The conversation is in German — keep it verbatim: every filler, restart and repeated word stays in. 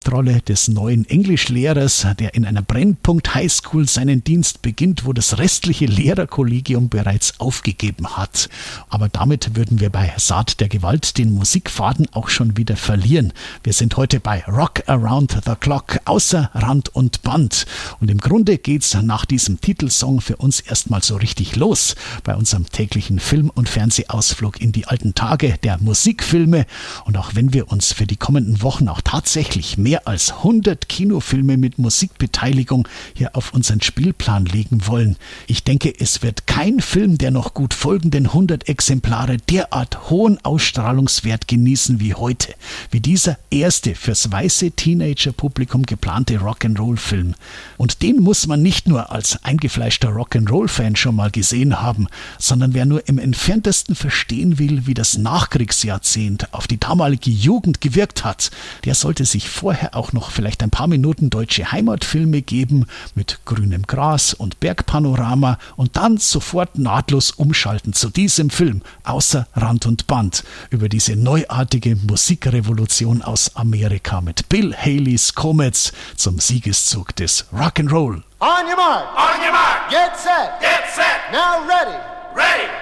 Hauptrolle des neuen Englischlehrers, der in einer Brennpunkt-Highschool seinen Dienst beginnt, wo das restliche Lehrerkollegium bereits aufgegeben hat. Aber damit würden wir bei Saat der Gewalt den Musikfaden auch schon wieder verlieren. Wir sind heute bei Rock Around the Clock, außer Rand und Band. Und im Grunde geht's nach diesem Titelsong für uns erstmal so richtig los bei unserem täglichen Film- und Fernsehausflug in die alten Tage der Musikfilme. Und auch wenn wir uns für die kommenden Wochen auch tatsächlich mehr als hundert Kinofilme mit Musikbeteiligung hier auf unseren Spielplan legen wollen, ich denke, es wird kein Film der noch gut folgenden hundert Exemplare derart hohen Ausstrahlungswert genießen wie heute, wie dieser erste fürs weiße Teenager-Publikum geplante Rock'n'Roll-Film. Und den muss man nicht nur als eingefleischter Rock'n'Roll-Fan schon mal gesehen haben, sondern wer nur im entferntesten verstehen will, wie das Nachkriegsjahrzehnt auf die damalige Jugend gewirkt hat, der sollte sich vorher auch noch vielleicht ein paar Minuten deutsche Heimatfilme geben mit grünem Gras und Bergpanorama und dann sofort nahtlos umschalten zu diesem Film außer Rand und Band über diese neuartige Musikrevolution aus Amerika mit Bill Haleys Comets zum Siegeszug des Rock'n'Roll. On your mark, On your mark, get set, get set, now ready, ready.